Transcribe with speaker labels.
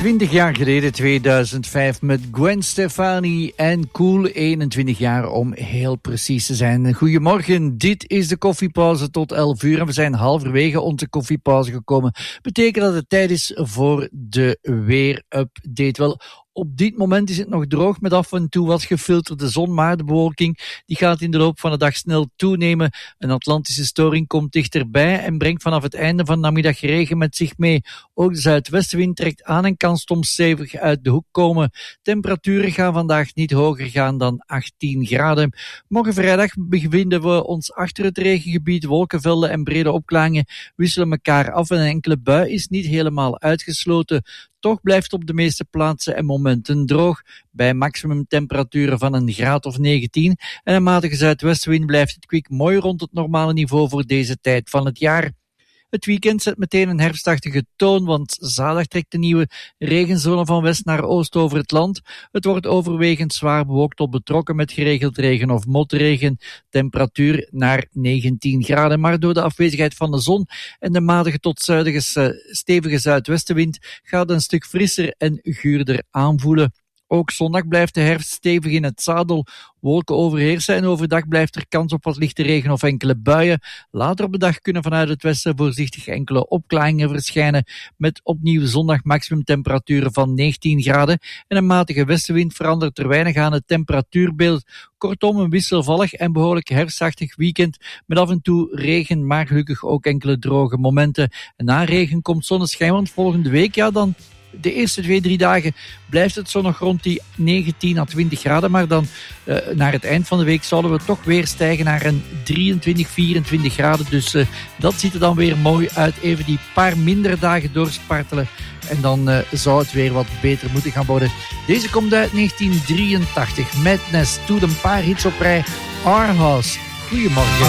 Speaker 1: 20 jaar geleden, 2005, met Gwen Stefani en Cool, 21 jaar om heel precies te zijn. Goedemorgen, dit is de koffiepauze tot 11 uur en we zijn halverwege onze koffiepauze gekomen. Betekent dat het tijd is voor de weerupdate. Wel, op dit moment is het nog droog met af en toe wat gefilterde zon, maar de bewolking die gaat in de loop van de dag snel toenemen. Een Atlantische storing komt dichterbij en brengt vanaf het einde van de namiddag regen met zich mee. Ook de zuidwestenwind trekt aan en kan soms stevig uit de hoek komen. Temperaturen gaan vandaag niet hoger gaan dan 18 graden. Morgen vrijdag bevinden we ons achter het regengebied. Wolkenvelden en brede opklaringen wisselen elkaar af en een enkele bui is niet helemaal uitgesloten. Toch blijft op de meeste plaatsen en momenten droog. Bij maximumtemperaturen van een graad of 19 en een matige zuidwestenwind blijft het kwik mooi rond het normale niveau voor deze tijd van het jaar. Het weekend zet meteen een herfstachtige toon, want zaterdag trekt de nieuwe regenzone van west naar oost over het land. Het wordt overwegend zwaar bewolkt tot betrokken met geregeld regen of motregen. Temperatuur naar 19 graden, maar door de afwezigheid van de zon en de matige tot stevige zuidwestenwind gaat het een stuk frisser en guurder aanvoelen. Ook zondag blijft de herfst stevig in het zadel. Wolken overheersen en overdag blijft er kans op wat lichte regen of enkele buien. Later op de dag kunnen vanuit het westen voorzichtig enkele opklaringen verschijnen, met opnieuw zondag maximumtemperaturen van 19 graden en een matige westenwind verandert er weinig aan het temperatuurbeeld. Kortom, een wisselvallig en behoorlijk herfstachtig weekend met af en toe regen, maar gelukkig ook enkele droge momenten. En na regen komt zonneschijn, want volgende week, dan de eerste 2-3 dagen blijft het zo nog rond die 19 à 20 graden, maar dan naar het eind van de week zouden we toch weer stijgen naar een 23, 24 graden. Dus dat ziet er dan weer mooi uit. Even die paar mindere dagen doorspartelen en dan zou het weer wat beter moeten gaan worden. Deze komt uit 1983. Madness doet een paar hits op rij. Our House. Goedemorgen.